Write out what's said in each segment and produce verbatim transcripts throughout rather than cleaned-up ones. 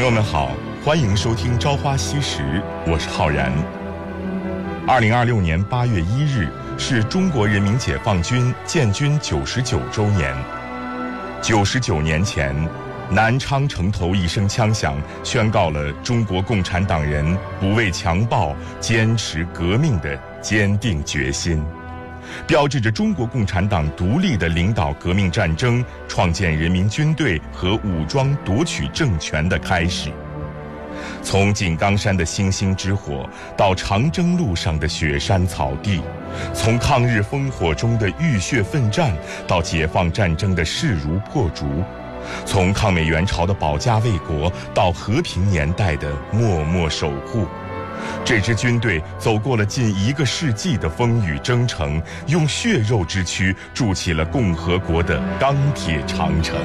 友们好，欢迎收听《朝花夕拾》，我是浩然。二零二六年八月一日是中国人民解放军建军九十九周年。九十九年前，南昌城头一声枪响，宣告了中国共产党人不畏强暴、坚持革命的坚定决心，标志着中国共产党独立的领导革命战争、创建人民军队和武装夺取政权的开始。从井冈山的星星之火到长征路上的雪山草地，从抗日烽火中的浴血奋战到解放战争的势如破竹，从抗美援朝的保家卫国到和平年代的默默守护，这支军队走过了近一个世纪的风雨征程，用血肉之躯筑起了共和国的钢铁长城。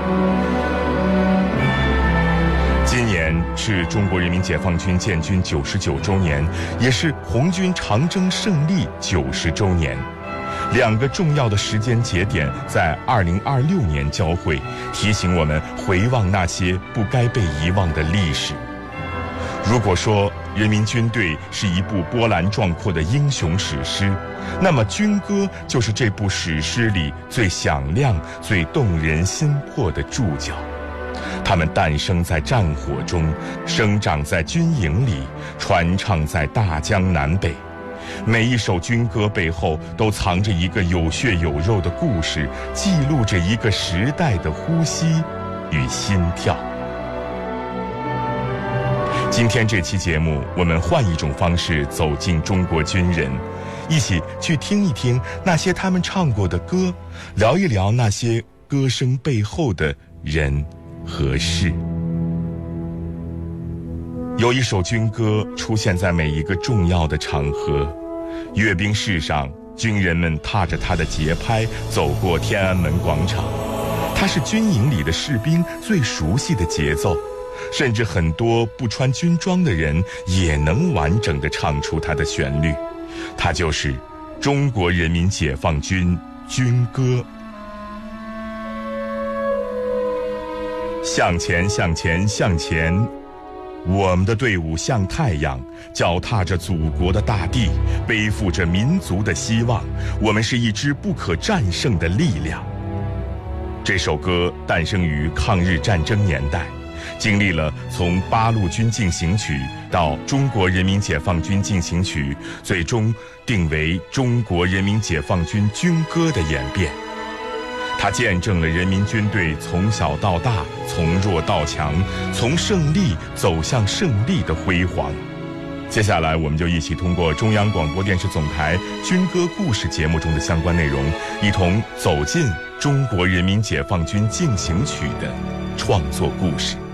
今年是中国人民解放军建军九十九周年，也是红军长征胜利九十周年。两个重要的时间节点在二零二六年交汇，提醒我们回望那些不该被遗忘的历史。如果说人民军队是一部波澜壮阔的英雄史诗，那么军歌就是这部史诗里最响亮、最动人心魄的注脚。他们诞生在战火中，生长在军营里，传唱在大江南北。每一首军歌背后都藏着一个有血有肉的故事，记录着一个时代的呼吸与心跳。今天这期节目，我们换一种方式走进中国军人，一起去听一听那些他们唱过的歌，聊一聊那些歌声背后的人和事。有一首军歌出现在每一个重要的场合，阅兵式上，军人们踏着它的节拍走过天安门广场，它是军营里的士兵最熟悉的节奏，甚至很多不穿军装的人也能完整地唱出它的旋律。它就是中国人民解放军军歌。向前，向前，向前！我们的队伍像太阳，脚踏着祖国的大地，背负着民族的希望。我们是一支不可战胜的力量。这首歌诞生于抗日战争年代，经历了从八路军进行曲到中国人民解放军进行曲，最终定为中国人民解放军军歌的演变。它见证了人民军队从小到大，从弱到强，从胜利走向胜利的辉煌。接下来我们就一起通过中央广播电视总台军歌故事节目中的相关内容，一同走进中国人民解放军进行曲的创作故事。